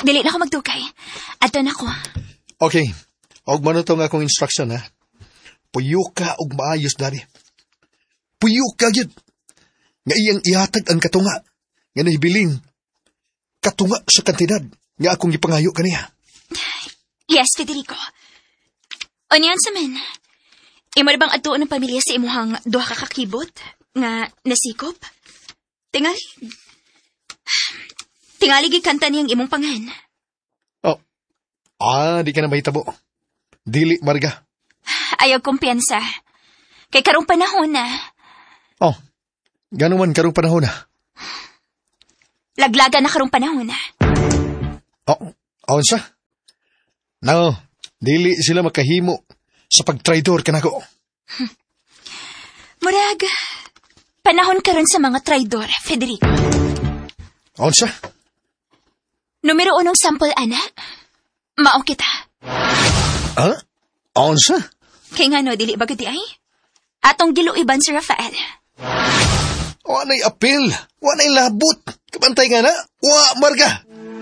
Dili na ako magdugay. Ato na ko. Okay. Og mano to nga akong instruction, ha? Puyo ka og maayos, dari. Puyo ka, yun. Nga iyang ihatag ang katunga. Nga nahibiling. Katunga sa kantidad. Nga akong ipangayo kaniya. Yes, Federico. O niyan sa men. Imo na bang atuon ng pamilya sa imuhang duha ka kakibot? Nga nasikop? Tingali gikanta niyang imong pangan. Oh. Di ka na mahitabo. Dili, Marga. Ayaw kumpiyansa. Kay karong panahon na. Oh. Gano'n man karong panahon na. Laglaga na karong panahon na. Oh. Aon sa? No. Dili sila makahimo sa pagtraidor kanako. Murag, panahon karon sa mga traidor, Federico. Aon sa? Numero 1 sample, ana. Mao kita. Ha? Aon sa? Kay nga no, dili ba gudi ay? Atong giluiban si Rafael. Wanay apil. Wanay labot. Kabantay nga na. Wa, Marga.